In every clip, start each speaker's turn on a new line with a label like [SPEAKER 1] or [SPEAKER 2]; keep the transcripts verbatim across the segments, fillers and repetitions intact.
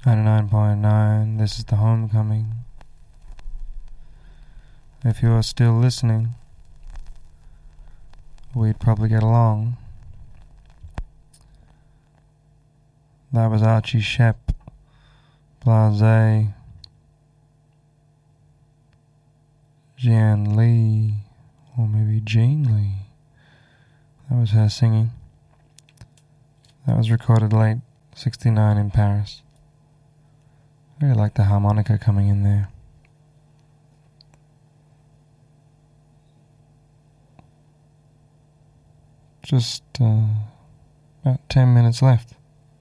[SPEAKER 1] ninety-nine point nine, this is the Homecoming. If you are still listening, we'd probably get along. That was Archie Shepp, Blase, Jean Lee, or maybe Jean Lee. That was her singing. That was recorded late sixty-nine in Paris. I really like the harmonica coming in there. Just uh, about ten minutes left.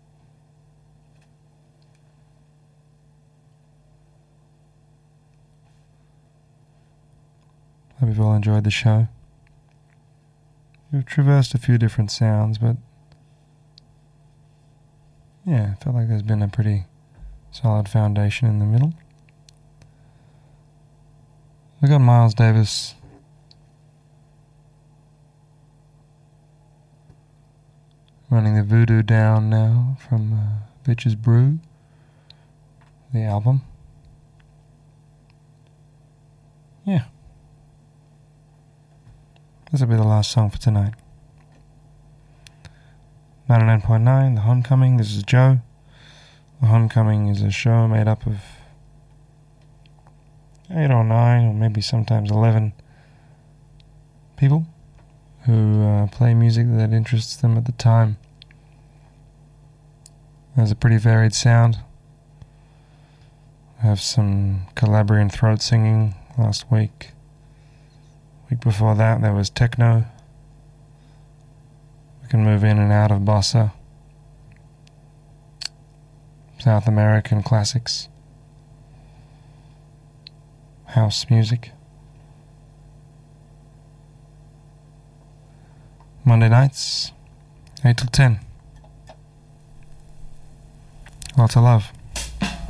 [SPEAKER 1] Hope you've all enjoyed the show. We've traversed a few different sounds, but yeah, I felt like there's been a pretty solid foundation in the middle. We got Miles Davis running the voodoo down now from uh, Bitches Brew, the album. Yeah. This will be the last song for tonight. ninety-nine point nine, The Homecoming. This is Joe. The Homecoming is a show made up of eight or nine, or maybe sometimes eleven people who uh, play music that interests them at the time. There's a pretty varied sound. I have some Calabrian throat singing last week. Week before that, there was techno. We can move in and out of bossa. South American classics. House music. Monday nights, eight till ten. Lots of love.